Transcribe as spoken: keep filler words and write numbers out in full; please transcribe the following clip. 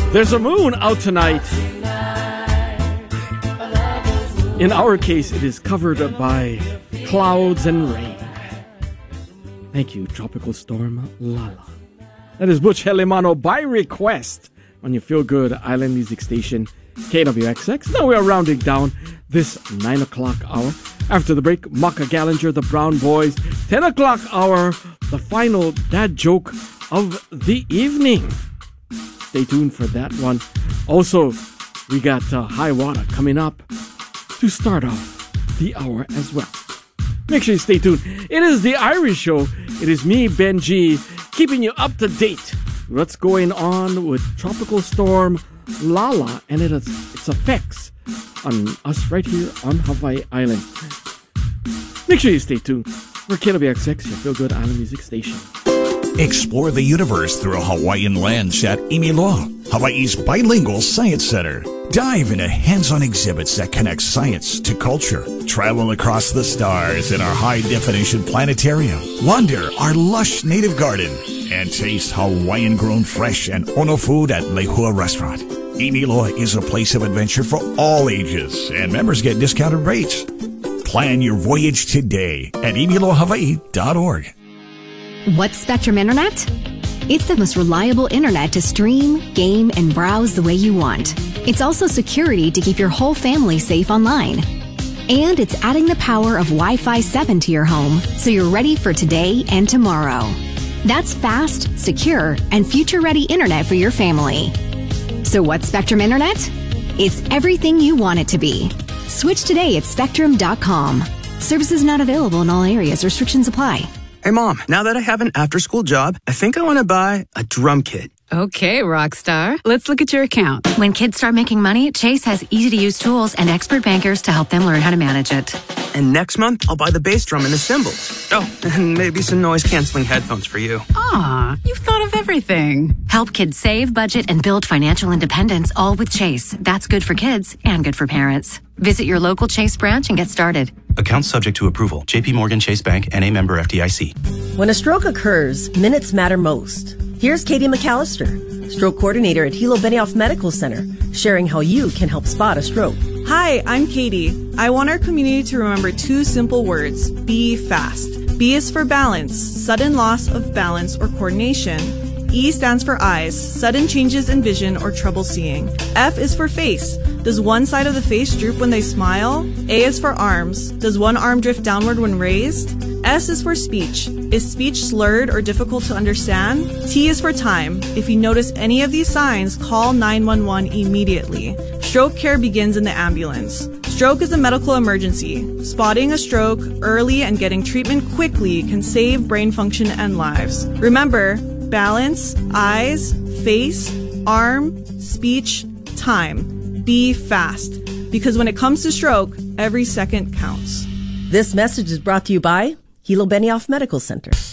There's a moon out tonight. In our case, it is covered by clouds and rain. Thank you, Tropical Storm Lala. That is Butch Helimano by request on your feel-good island music station, K W X X. Now we are rounding down this nine o'clock hour. After the break, Maka Gallinger, the Brown Boys. ten o'clock hour, the final dad joke of the evening. Stay tuned for that one. Also, we got uh, High Water coming up to start off the hour as well. Make sure you stay tuned. It is the Irish Show. It is me, Ben G, keeping you up to date. What's going on with Tropical Storm Lala and it has, its effects on us right here on Hawaii Island. Make sure you stay tuned for K W X X, your feel-good island music station. Explore the universe through a Hawaiian lens at Imiloa, Hawaii's bilingual science center. Dive into hands-on exhibits that connect science to culture. Travel across the stars in our high-definition planetarium. Wander our lush native garden. And taste Hawaiian-grown fresh and ono food at Lehua Restaurant. Imiloa is a place of adventure for all ages, and members get discounted rates. Plan your voyage today at imiloa hawaii dot org. What's Spectrum Internet? It's the most reliable internet to stream, game, and browse the way you want. It's also security to keep your whole family safe online. And it's adding the power of Wi-Fi seven to your home so you're ready for today and tomorrow. That's fast, secure, and future-ready internet for your family. So what's Spectrum Internet? It's everything you want it to be. Switch today at spectrum dot com. Services not available in all areas. Restrictions apply. Hey, Mom, now that I have an after-school job, I think I want to buy a drum kit. Okay, Rockstar. Let's look at your account. When kids start making money, Chase has easy-to-use tools and expert bankers to help them learn how to manage it. And next month, I'll buy the bass drum and the cymbals. Oh, and maybe some noise-canceling headphones for you. Aw, you've thought of everything. Help kids save, budget, and build financial independence, all with Chase. That's good for kids and good for parents. Visit your local Chase branch and get started. Accounts subject to approval. J P Morgan Chase Bank, N A member F D I C. When a stroke occurs, minutes matter most. Here's Katie McAllister, stroke coordinator at Hilo Benioff Medical Center, sharing how you can help spot a stroke. Hi, I'm Katie. I want our community to remember two simple words: be fast. B is for balance, sudden loss of balance or coordination. E stands for eyes, sudden changes in vision or trouble seeing. F is for face. Does one side of the face droop when they smile? A is for arms. Does one arm drift downward when raised? S is for speech. Is speech slurred or difficult to understand? T is for time. If you notice any of these signs, call nine one one immediately. Stroke care begins in the ambulance. Stroke is a medical emergency. Spotting a stroke early and getting treatment quickly can save brain function and lives. Remember, balance, eyes, face, arm, speech, time. Be fast. Because when it comes to stroke, every second counts. This message is brought to you by Hilo Benioff Medical Center.